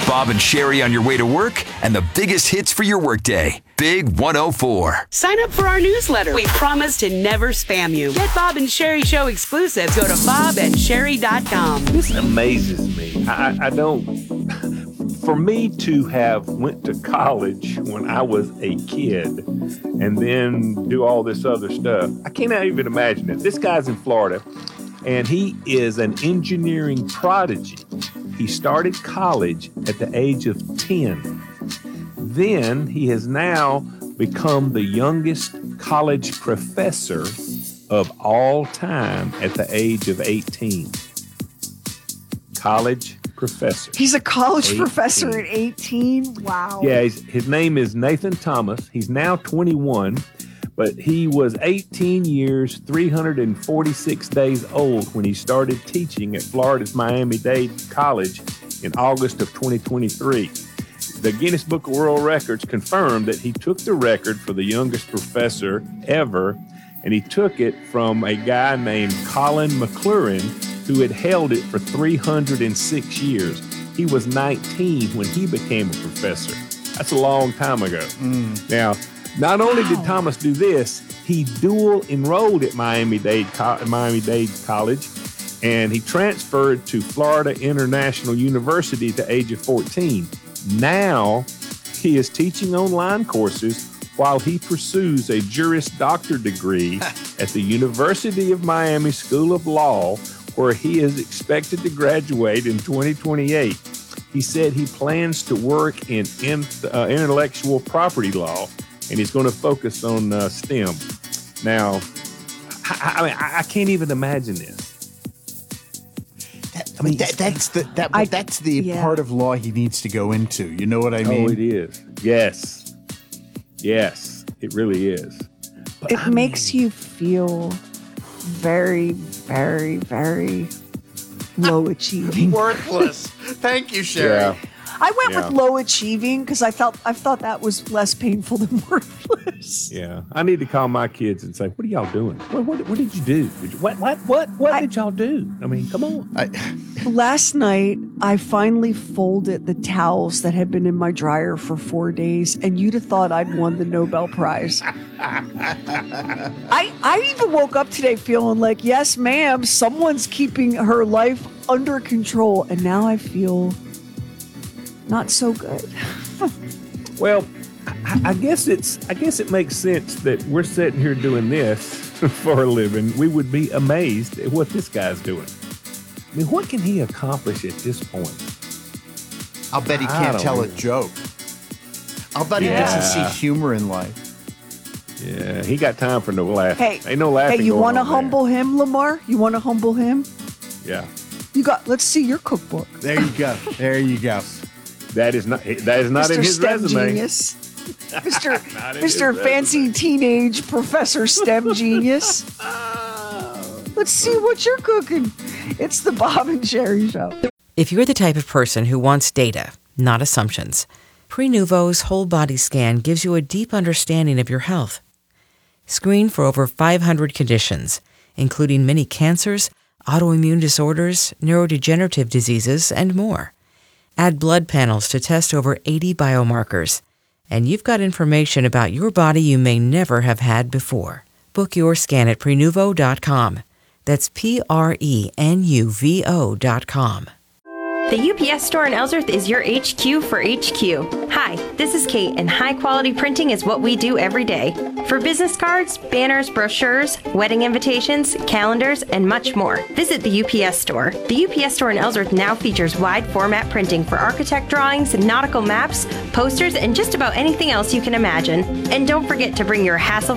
Bob and Sherry on your way to work and the biggest hits for your workday. Big 104. Sign up for our newsletter. We promise to never spam you. Get Bob and Sherry Show exclusives. Go to bobandSherry.com. This amazes me. I don't... For me to have went to college when I was a kid and then do all this other stuff, I can't even imagine it. This guy's in Florida, and he is an engineering prodigy. He started college at the age of 10. Then he has now become the youngest college professor of all time at the age of 18. College professor. He's a college 18. Professor at 18? Wow. Yeah, his name is Nathan Thomas. He's now 21, but he was 18 years, 346 days old when he started teaching at Florida's Miami-Dade College in August of 2023. The Guinness Book of World Records confirmed that he took the record for the youngest professor ever, and he took it from a guy named Colin McLaurin, who had held it for 306 years. He was 19 when he became a professor. That's a long time ago. Now, not only did Thomas do this, he dual enrolled at Miami-Dade College, and he transferred to Florida International University at the age of 14. Now, he is teaching online courses while he pursues a Juris Doctor degree at the University of Miami School of Law, where he is expected to graduate in 2028. He said he plans to work in intellectual property law, and he's going to focus on STEM. Now, I can't even imagine this. That's the part of law he needs to go into. You know what I mean? Oh, it is. Yes, it really is. But It makes you feel very, very, very low achieving. Worthless. Thank you, Sherry. Yeah. I went with low achieving because I thought that was less painful than worthless. Yeah, I need to call my kids and say, "What are y'all doing? What did you do? What did y'all do? I mean, come on." Last night, I finally folded the towels that had been in my dryer for 4 days, and you'd have thought I'd won the Nobel Prize. I even woke up today feeling like, yes, ma'am, someone's keeping her life under control, and now I feel not so good. Well, I guess it makes sense that we're sitting here doing this for a living. We would be amazed at what this guy's doing. I mean, what can he accomplish at this point? I'll bet he can't tell a joke. I'll bet he doesn't see humor in life. Yeah, he got time for no laughing. Hey, ain't no laughing. Hey, you want to humble him, Lamar? You want to humble him? Yeah. Let's see your cookbook. There you go. That is not Mr. in his STEM resume. Genius. Mr. Fancy Teenage Professor STEM Genius. Let's see what you're cooking. It's the Bob and Sherry Show. If you're the type of person who wants data, not assumptions, Prenuvo's whole body scan gives you a deep understanding of your health. Screen for over 500 conditions, including many cancers, autoimmune disorders, neurodegenerative diseases, and more. Add blood panels to test over 80 biomarkers, and you've got information about your body you may never have had before. Book your scan at Prenuvo.com. That's Prenuvo.com. The UPS store in Ellsworth is your HQ for HQ. Hi, this is Kate, and high-quality printing is what we do every day. For business cards, banners, brochures, wedding invitations, calendars, and much more, visit the UPS store. The UPS store in Ellsworth now features wide-format printing for architect drawings, nautical maps, posters, and just about anything else you can imagine. And don't forget to bring your hassle